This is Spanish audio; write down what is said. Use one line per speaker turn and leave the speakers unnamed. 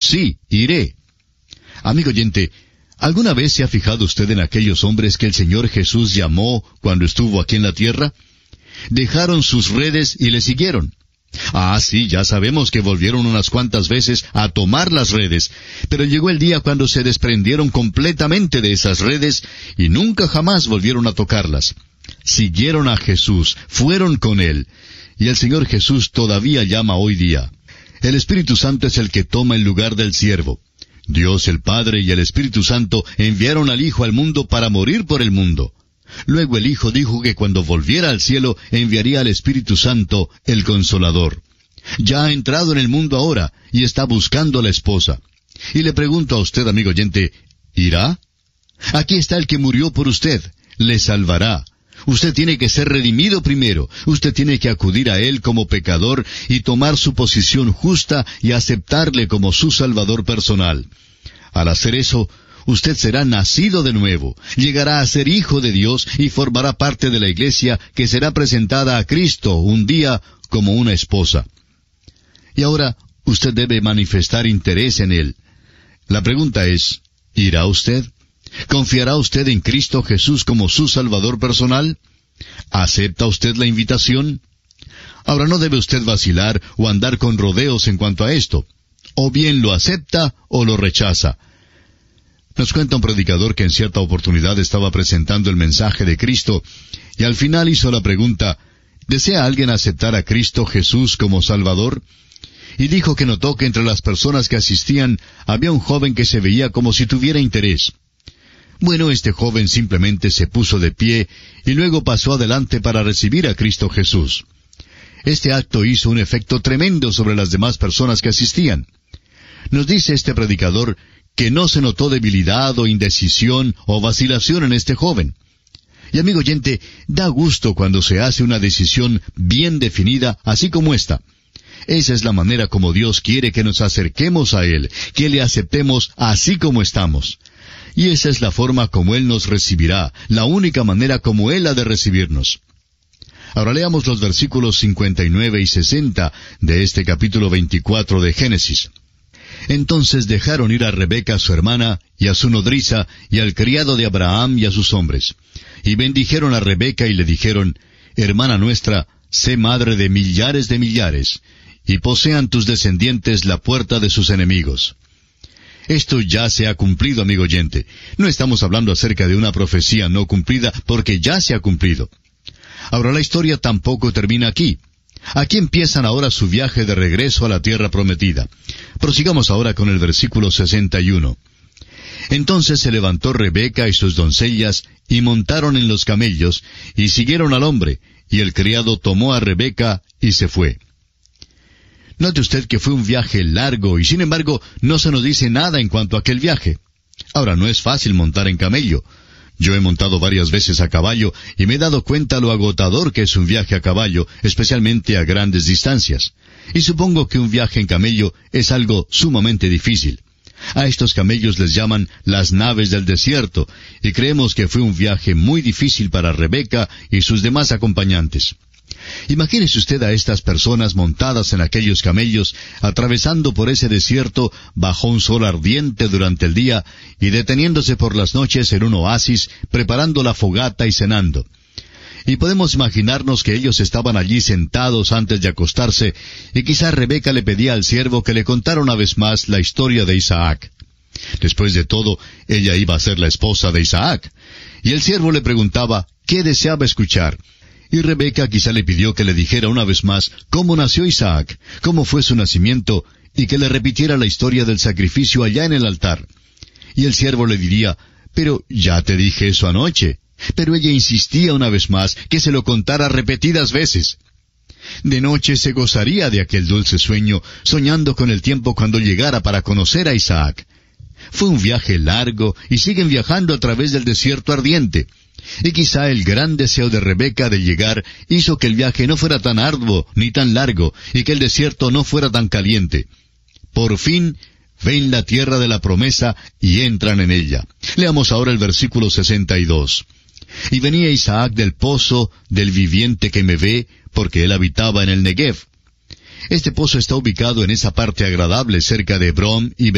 sí, iré. Amigo oyente, ¿alguna vez se ha fijado usted en aquellos hombres que el Señor Jesús llamó cuando estuvo aquí en la tierra? Dejaron sus redes y le siguieron. Sí, ya sabemos que volvieron unas cuantas veces a tomar las redes, pero llegó el día cuando se desprendieron completamente de esas redes y nunca jamás volvieron a tocarlas. Siguieron a Jesús, fueron con Él, y el Señor Jesús todavía llama hoy día. El Espíritu Santo es el que toma el lugar del siervo. Dios el Padre y el Espíritu Santo enviaron al Hijo al mundo para morir por el mundo. Luego el Hijo dijo que cuando volviera al cielo enviaría al Espíritu Santo, el Consolador. Ya ha entrado en el mundo ahora y está buscando a la esposa. Y le pregunto a usted, amigo oyente, ¿irá? Aquí está el que murió por usted. Le salvará. Usted tiene que ser redimido primero. Usted tiene que acudir a Él como pecador y tomar su posición justa y aceptarle como su Salvador personal. Al hacer eso, usted será nacido de nuevo, llegará a ser hijo de Dios y formará parte de la iglesia que será presentada a Cristo un día como una esposa. Y ahora, usted debe manifestar interés en Él. La pregunta es, ¿irá usted? ¿Confiará usted en Cristo Jesús como su Salvador personal? ¿Acepta usted la invitación? Ahora no debe usted vacilar o andar con rodeos en cuanto a esto. O bien lo acepta o lo rechaza. Nos cuenta un predicador que en cierta oportunidad estaba presentando el mensaje de Cristo y al final hizo la pregunta, ¿desea alguien aceptar a Cristo Jesús como Salvador? Y dijo que notó que entre las personas que asistían había un joven que se veía como si tuviera interés. Bueno, este joven simplemente se puso de pie y luego pasó adelante para recibir a Cristo Jesús. Este acto hizo un efecto tremendo sobre las demás personas que asistían. Nos dice este predicador que no se notó debilidad o indecisión o vacilación en este joven. Y amigo oyente, da gusto cuando se hace una decisión bien definida, así como esta. Esa es la manera como Dios quiere que nos acerquemos a Él, que le aceptemos así como estamos. Y esa es la forma como Él nos recibirá, la única manera como Él ha de recibirnos. Ahora leamos los versículos 59 y 60 de este capítulo 24 de Génesis. Entonces dejaron ir a Rebeca su hermana, y a su nodriza, y al criado de Abraham y a sus hombres. Y bendijeron a Rebeca y le dijeron, Hermana nuestra, sé madre de millares, y posean tus descendientes la puerta de sus enemigos. Esto ya se ha cumplido, amigo oyente. No estamos hablando acerca de una profecía no cumplida, porque ya se ha cumplido. Ahora la historia tampoco termina aquí. Aquí empiezan ahora su viaje de regreso a la tierra prometida. Prosigamos ahora con el versículo 61. Entonces se levantó Rebeca y sus doncellas, y montaron en los camellos, y siguieron al hombre, y el criado tomó a Rebeca y se fue. Note usted que fue un viaje largo, y sin embargo no se nos dice nada en cuanto a aquel viaje. Ahora, no es fácil montar en camello. Yo he montado varias veces a caballo, y me he dado cuenta lo agotador que es un viaje a caballo, especialmente a grandes distancias. Y supongo que un viaje en camello es algo sumamente difícil. A estos camellos les llaman las naves del desierto, y creemos que fue un viaje muy difícil para Rebeca y sus demás acompañantes. Imagínese usted a estas personas montadas en aquellos camellos, atravesando por ese desierto bajo un sol ardiente durante el día y deteniéndose por las noches en un oasis, preparando la fogata y cenando. Y podemos imaginarnos que ellos estaban allí sentados antes de acostarse, y quizá Rebeca le pedía al siervo que le contara una vez más la historia de Isaac. Después de todo, ella iba a ser la esposa de Isaac. Y el siervo le preguntaba qué deseaba escuchar. Y Rebeca quizá le pidió que le dijera una vez más cómo nació Isaac, cómo fue su nacimiento, y que le repitiera la historia del sacrificio allá en el altar. Y el siervo le diría, pero ya te dije eso anoche. Pero ella insistía una vez más que se lo contara repetidas veces. De noche se gozaría de aquel dulce sueño, soñando con el tiempo cuando llegara para conocer a Isaac. Fue un viaje largo, y siguen viajando a través del desierto ardiente. Y quizá el gran deseo de Rebeca de llegar hizo que el viaje no fuera tan arduo ni tan largo, y que el desierto no fuera tan caliente. Por fin, ven la tierra de la promesa y entran en ella. Leamos ahora el versículo 62. Y venía Isaac del pozo del viviente que me ve, porque él habitaba en el Negev. Este pozo está ubicado en esa parte agradable cerca de Hebrón y